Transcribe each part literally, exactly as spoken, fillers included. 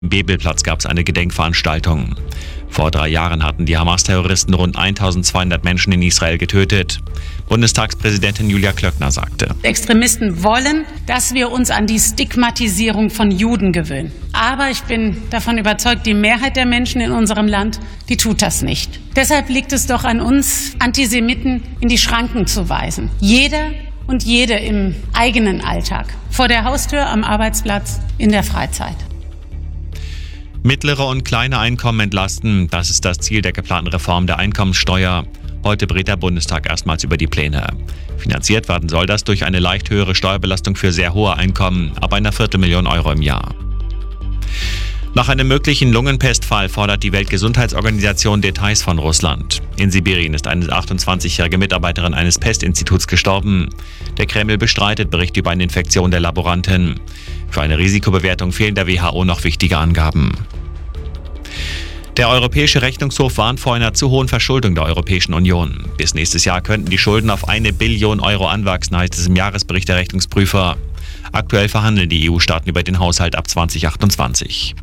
Bebelplatz gab es eine Gedenkveranstaltung. Vor drei Jahren hatten die Hamas-Terroristen rund eintausendzweihundert Menschen in Israel getötet. Bundestagspräsidentin Julia Klöckner sagte: Extremisten wollen, dass wir uns an die Stigmatisierung von Juden gewöhnen. Aber ich bin davon überzeugt, die Mehrheit der Menschen in unserem Land, die tut das nicht. Deshalb liegt es doch an uns, Antisemiten in die Schranken zu weisen. Jeder und jede im eigenen Alltag. Vor der Haustür, am Arbeitsplatz, in der Freizeit. Mittlere und kleine Einkommen entlasten, das ist das Ziel der geplanten Reform der Einkommenssteuer. Heute berät der Bundestag erstmals über die Pläne. Finanziert werden soll das durch eine leicht höhere Steuerbelastung für sehr hohe Einkommen, ab einer Viertelmillion Euro im Jahr. Nach einem möglichen Lungenpestfall fordert die Weltgesundheitsorganisation Details von Russland. In Sibirien ist eine achtundzwanzigjährige Mitarbeiterin eines Pestinstituts gestorben. Der Kreml bestreitet Berichte über eine Infektion der Laborantin. Für eine Risikobewertung fehlen der W H O noch wichtige Angaben. Der Europäische Rechnungshof warnt vor einer zu hohen Verschuldung der Europäischen Union. Bis nächstes Jahr könnten die Schulden auf eine Billion Euro anwachsen, heißt es im Jahresbericht der Rechnungsprüfer. Aktuell verhandeln die E U-Staaten über den Haushalt ab zwanzig achtundzwanzig.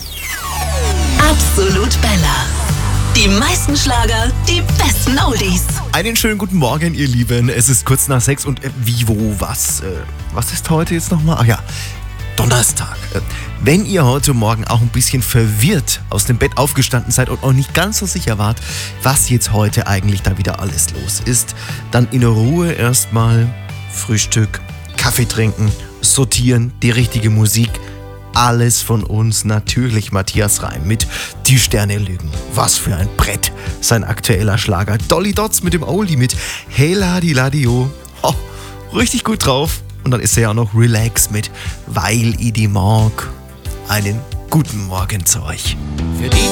Absolut Bella. Die meisten Schlager, die besten Oldies. Einen schönen guten Morgen, ihr Lieben. Es ist kurz nach sechs und äh, wie, wo, was? Äh, was ist heute jetzt nochmal? Ach ja, Donnerstag. Äh, wenn ihr heute Morgen auch ein bisschen verwirrt aus dem Bett aufgestanden seid und auch nicht ganz so sicher wart, was jetzt heute eigentlich da wieder alles los ist, dann in Ruhe erstmal Frühstück, Kaffee trinken, sortieren, die richtige Musik. Alles von uns, natürlich Matthias Reim mit Die Sterne lügen. Was für ein Brett, sein aktueller Schlager. Dolly Dots mit dem Oldie mit Hey Ladi Ladio. Oh, richtig gut drauf. Und dann ist er ja auch noch Relax mit Weil i die mag. Einen guten Morgen zu euch. Für die